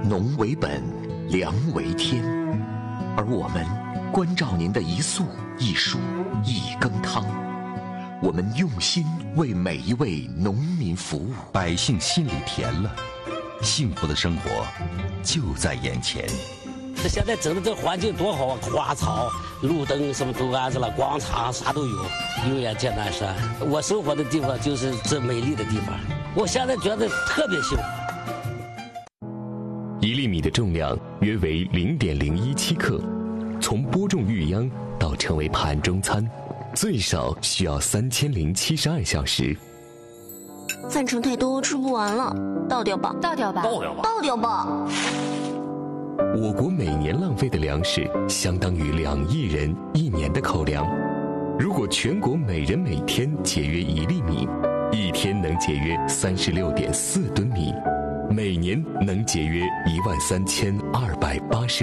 农为本，粮为天，而我们关照您的一粟一蔬一羹汤，我们用心为每一位农民服务， 百姓心里甜了，幸福的生活就在眼前。 现在整的这环境多好啊，花草、路灯什么都安置了，广场啥都有，永远见南山。我生活的地方就是这美丽的地方，我现在觉得特别幸福。 1粒米的重量约为0.017克，从播种育秧到成为盘中餐，最少需要3072小时。 饭盛太多，吃不完了，倒掉吧， 倒掉吧， 倒掉吧， 倒掉吧。 我国每年浪费的粮食相当于2亿人1年的口粮。如果全国每人每天节约1粒米，一天能节约36.4吨米，每年能节约13286